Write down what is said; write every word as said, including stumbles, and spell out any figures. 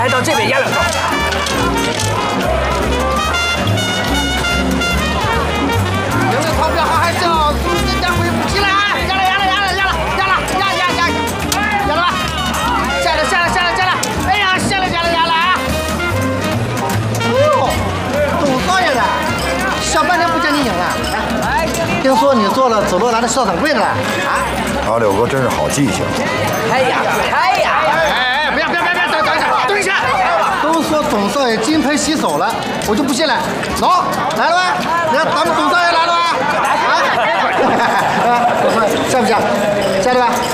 到这边压两套。 有个钞票还是要组织点恢复起来，压了压了压了压了压了压压压，压了吧，下了下了下了下了，哎呀，下了下了压了啊！哎呦，董少爷的，想半天不见你影了。听说你做了走罗兰的校掌柜的了啊？ 他六哥真是好记性。 开呀开呀！ 哎哎，不要不要不要，等等一下，等一下！都说董少爷金盆洗手了，我就不信了。喏，来了吧？你看咱们董少爷来了吧？啊！董少爷下不下？下去吧。